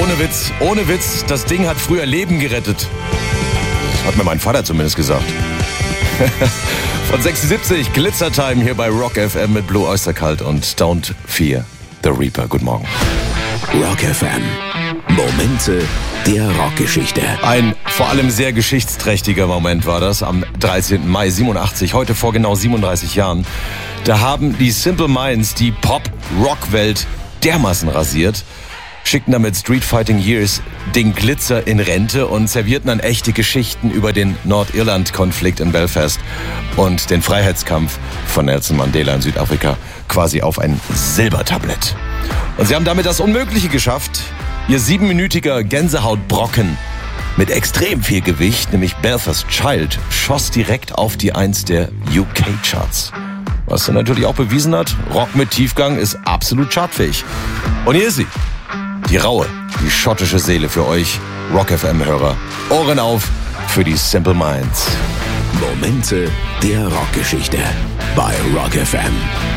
ohne Witz, das Ding hat früher Leben gerettet. Das hat mir mein Vater zumindest gesagt. Von 76, Glitzertime hier bei Rock FM mit Blue Oyster Cult und Don't Fear the Reaper. Guten Morgen. Rock FM. Momente der Rockgeschichte. Ein vor allem sehr geschichtsträchtiger Moment war das am 13. Mai 87, heute vor genau 37 Jahren. Da haben die Simple Minds die Pop-Rock-Welt dermaßen rasiert, schickten damit Street Fighting Years den Glitzer in Rente und servierten dann echte Geschichten über den Nordirland-Konflikt in Belfast und den Freiheitskampf von Nelson Mandela in Südafrika quasi auf ein Silbertablett. Und sie haben damit das Unmögliche geschafft. Ihr 7-minütiger Gänsehautbrocken mit extrem viel Gewicht, nämlich Belfast Child, schoss direkt auf die 1 der UK-Charts. Was dann natürlich auch bewiesen hat, Rock mit Tiefgang ist absolut chartfähig. Und hier ist sie, die raue, die schottische Seele für euch, Rock FM-Hörer. Ohren auf für die Simple Minds. Momente der Rockgeschichte bei Rock FM.